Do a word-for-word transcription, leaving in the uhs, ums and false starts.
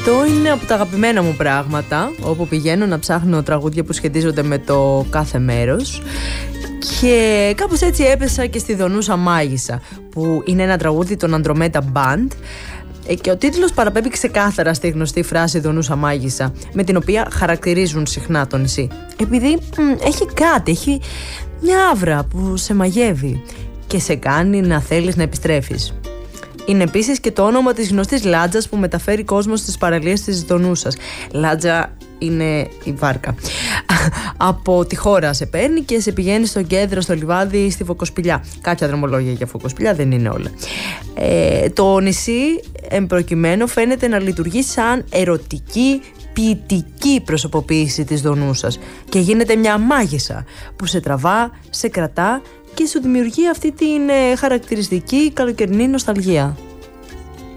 Αυτό είναι από τα αγαπημένα μου πράγματα, όπου πηγαίνω να ψάχνω τραγούδια που σχετίζονται με το κάθε μέρος. Και κάπως έτσι έπεσα και στη Δονούσα Μάγισσα, που είναι ένα τραγούδι των Andromeda Band. Και ο τίτλος παραπέμπει ξεκάθαρα στη γνωστή φράση Δονούσα Μάγισσα, με την οποία χαρακτηρίζουν συχνά το νησί. Επειδή μ, έχει κάτι, έχει μια άβρα που σε μαγεύει και σε κάνει να θέλεις να επιστρέφεις. Είναι επίσης και το όνομα της γνωστής λάτζας που μεταφέρει κόσμο στις παραλίες της Δονούσας. Λάτζα είναι η βάρκα. Από τη χώρα σε παίρνει και σε πηγαίνει στο κέντρο, στο λιβάδι, στη Φωκοσπηλιά. Κάποια δρομολόγια για Φωκοσπηλιά, δεν είναι όλα. Ε, το νησί, εμπροκειμένου, φαίνεται να λειτουργεί σαν ερωτική, ποιητική προσωποποίηση της Δονούσας και γίνεται μια μάγισσα που σε τραβά, σε κρατά και σου δημιουργεί αυτή την ε, χαρακτηριστική καλοκαιρινή νοσταλγία.